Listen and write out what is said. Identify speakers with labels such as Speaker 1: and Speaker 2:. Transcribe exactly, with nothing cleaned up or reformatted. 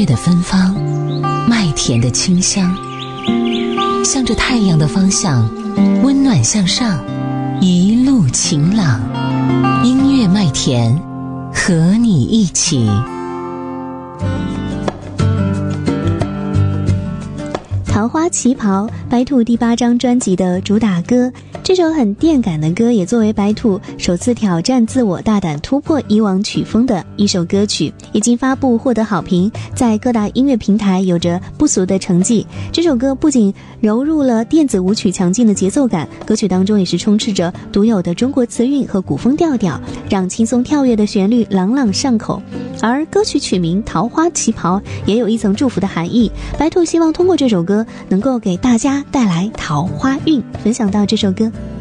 Speaker 1: 月的芬芳，麦田的清香，向着太阳的方向，温暖向上，一路晴朗。音乐麦田，和你一起。
Speaker 2: 桃花旗袍，白兔第八张专辑的主打歌。这首很电感的歌也作为白兔首次挑战自我、大胆突破以往曲风的一首歌曲，已经发布获得好评，在各大音乐平台有着不俗的成绩。这首歌不仅揉入了电子舞曲强劲的节奏感，歌曲当中也是充斥着独有的中国词韵和古风调调，让轻松跳跃的旋律朗朗上口。而歌曲曲名《桃花旗袍》也有一层祝福的含义，白兔希望通过这首歌能够给大家带来桃花运。分享到这首歌。